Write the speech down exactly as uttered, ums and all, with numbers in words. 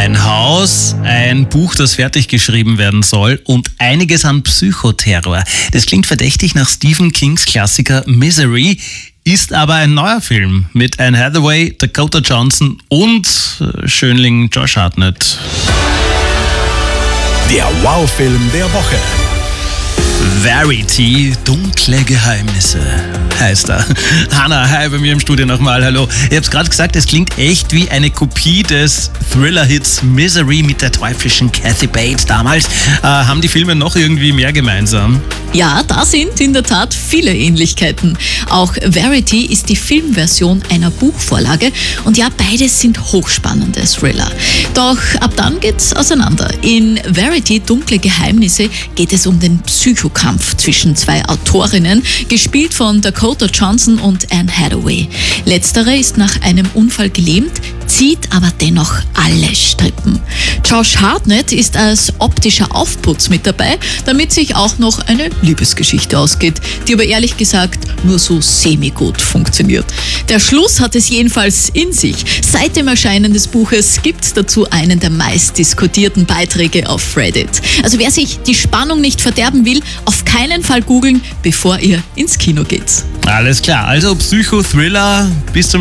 Ein Haus, ein Buch, das fertig geschrieben werden soll und einiges an Psychoterror. Das klingt verdächtig nach Stephen Kings Klassiker Misery, ist aber ein neuer Film mit Anne Hathaway, Dakota Johnson und Schönling Josh Hartnett. Der Wow-Film der Woche. Verity, dunkle Geheimnisse, heißt er. Hanna, hi, bei mir im Studio nochmal, hallo. Ich hab's gerade gesagt, es klingt echt wie eine Kopie des Thriller-Hits Misery mit der teuflischen Kathy Bates damals. Äh, haben die Filme noch irgendwie mehr gemeinsam? Ja, da sind in der Tat viele Ähnlichkeiten. Auch Verity ist die Filmversion einer Buchvorlage und ja, beides sind hochspannende Thriller. Doch ab dann geht's auseinander. In Verity, dunkle Geheimnisse, geht es um den Psychokampf zwischen zwei Autorinnen, gespielt von Dakota Johnson und Anne Hathaway. Letztere ist nach einem Unfall gelähmt, zieht aber dennoch alle Strippen. Josh Hartnett ist als optischer Aufputz mit dabei, damit sich auch noch eine Liebesgeschichte ausgeht, die aber ehrlich gesagt nur so semi-gut funktioniert. Der Schluss hat es jedenfalls in sich. Seit dem Erscheinen des Buches gibt es dazu einen der meistdiskutierten Beiträge auf Reddit. Also wer sich die Spannung nicht verderben will, auf keinen Fall googeln, bevor ihr ins Kino geht. Alles klar, also Psychothriller bis zum